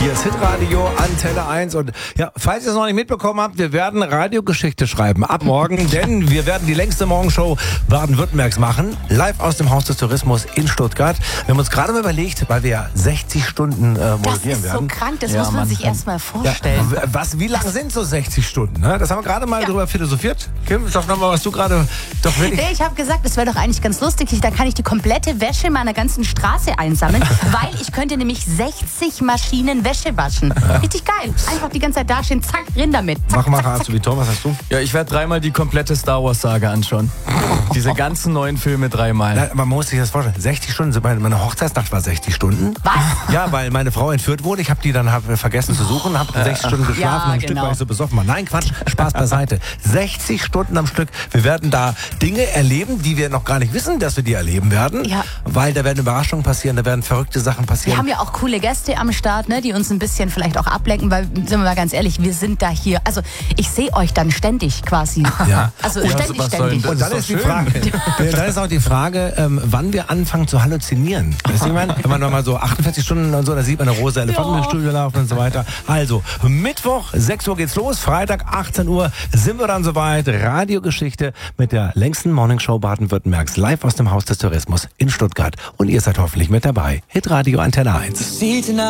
Hier ist Hitradio Antenne 1 und ja, falls ihr es noch nicht mitbekommen habt, wir werden Radiogeschichte schreiben ab morgen, denn wir werden die längste Morgenshow Baden-Württembergs machen, live aus dem Haus des Tourismus in Stuttgart. Wir haben uns gerade mal überlegt, weil wir ja 60 Stunden moderieren werden. Das ist so krank, das muss man sich erst mal vorstellen. Ja, wie lang sind so 60 Stunden? Ne? Das haben wir gerade mal drüber philosophiert. Kim, sag nochmal, was du gerade doch wirklich... Ich habe gesagt, das wäre doch eigentlich ganz lustig. Da kann ich die komplette Wäsche meiner ganzen Straße einsammeln, weil ich könnte nämlich 60 Maschinen Wäsche waschen. Richtig geil. Einfach die ganze Zeit dastehen, zack, rein damit. Zack, Mach mal, Tom, was hast du? Ja, ich werde dreimal die komplette Star Wars Saga anschauen. Diese ganzen neuen Filme dreimal. Na, man muss sich das vorstellen. 60 Stunden, meine Hochzeitsnacht war 60 Stunden. Was? Ja, weil meine Frau entführt wurde. Ich habe die dann vergessen zu suchen, habe 60 Stunden geschlafen, am Stück war ich so besoffen. Nein, Quatsch, Spaß beiseite. 60 Stunden am Stück. Wir werden da Dinge erleben, die wir noch gar nicht wissen, dass wir die erleben werden. Ja. Weil da werden Überraschungen passieren, da werden verrückte Sachen passieren. Wir haben ja auch coole Gäste am Start, ne, die uns ein bisschen vielleicht auch ablenken, weil, sind wir mal ganz ehrlich, wir sind da hier. Also ich sehe euch dann ständig quasi. Ja. Also Ja, ständig. Und dann ist die Frage, dann ist auch die Frage, wann wir anfangen zu halluzinieren. Weißt du, wenn man nochmal so 48 Stunden und so, da sieht man eine rosa Elefanten im Studio laufen und so weiter. Also, Mittwoch, 6 Uhr geht's los, Freitag, 18 Uhr sind wir dann soweit. Radiogeschichte mit der längsten Morningshow Baden-Württembergs, live aus dem Haus des Tourismus in Stuttgart. Und ihr seid hoffentlich mit dabei. Hitradio Antenne 1.